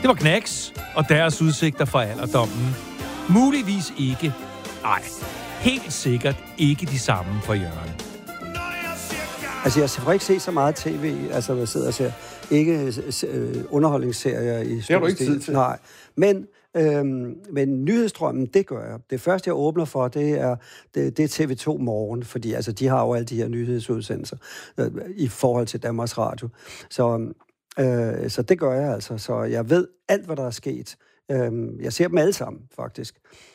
Det var Knacks og deres udsigter fra alderdommen. Muligvis ikke. Nej, helt sikkert ikke de samme for Jørgen. Altså, jeg får ikke se så meget tv, altså, jeg sidder og ser ikke underholdningsserier i det har du ikke tid til. Nej, men nyhedsstrømmen, det gør jeg. Det første, jeg åbner for, det er TV2 Morgen, fordi altså, de har jo alle de her nyhedsudsendelser i forhold til Danmarks Radio. Så det gør jeg altså. Så jeg ved alt, hvad der er sket. Jeg ser dem alle sammen, faktisk.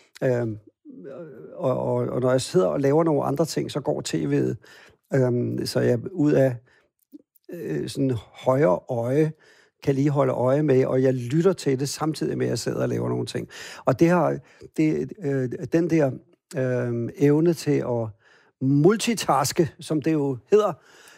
Og når jeg sidder og laver nogle andre ting, så går tv'et. Så jeg ud af sådan højre øje kan lige holde øje med, og jeg lytter til det samtidig med, at jeg sidder og laver nogle ting. Og den der evne til at multitaske, som det jo hedder,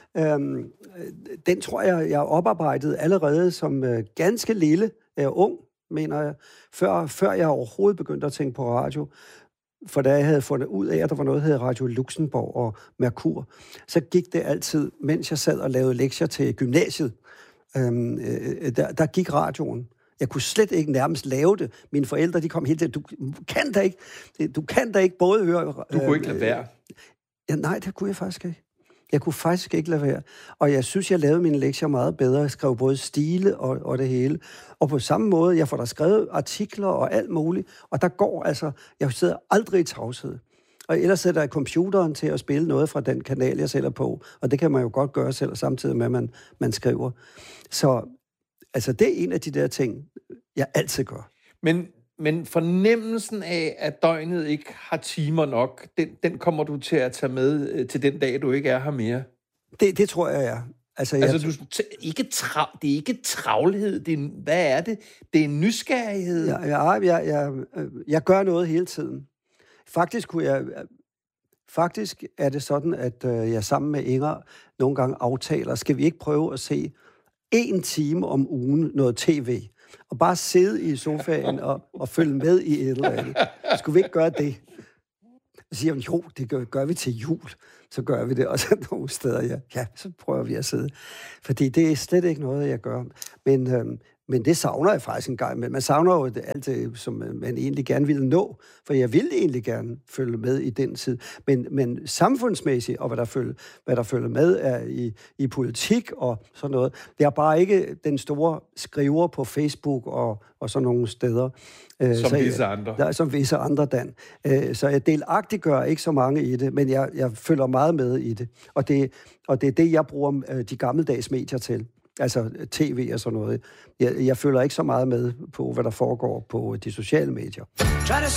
den tror jeg oparbejdet allerede som ganske lille, ung, mener jeg, før jeg overhovedet begyndte at tænke på radio. For da jeg havde fundet ud af, at der var noget, der hed Radio Luxembourg og Merkur, så gik det altid, mens jeg sad og lavede lektier til gymnasiet, der gik radioen. Jeg kunne slet ikke nærmest lave det. Mine forældre, de kom helt til, du kan da ikke både høre... Du kunne ikke lade være? Ja, nej, det kunne jeg faktisk ikke. Jeg kunne faktisk ikke lade være. Og jeg synes, jeg lavede mine lektier meget bedre. Jeg skrev både stile og det hele. Og på samme måde, jeg får der skrevet artikler og alt muligt. Og der går altså... Jeg sidder aldrig i tavshed. Og ellers sætter jeg computeren til at spille noget fra den kanal, jeg sælger på. Og det kan man jo godt gøre selv, samtidig med, at man skriver. Så altså, det er en af de der ting, jeg altid gør. Men fornemmelsen af, at døgnet ikke har timer nok, den kommer du til at tage med til den dag, du ikke er her mere? Det tror jeg, ja. Det er ikke travlhed. Hvad er det? Det er en nysgerrighed. Jeg gør noget hele tiden. Faktisk er det sådan, at jeg sammen med Inger nogle gange aftaler, skal vi ikke prøve at se 1 time om ugen noget tv? Og bare sidde i sofaen og følge med i et eller andet. Skulle vi ikke gøre det? Så siger hun, jo, det gør vi til jul. Så gør vi det. Og så nogle steder, ja, så prøver vi at sidde. Fordi det er slet ikke noget, jeg gør. Men det savner jeg faktisk en gang. Men man savner jo alt det, som man egentlig gerne ville nå. For jeg ville egentlig gerne følge med i den tid. Men samfundsmæssigt, og hvad der følger med er i politik og sådan noget, det er bare ikke den store skriver på Facebook og sådan nogle steder. Som visse andre, Dan. Så jeg delagtiggør ikke så mange i det, men jeg følger meget med i det. Og det er det, jeg bruger de gammeldags medier til. Altså tv og sådan noget. Jeg følger ikke så meget med på, hvad der foregår på de sociale medier.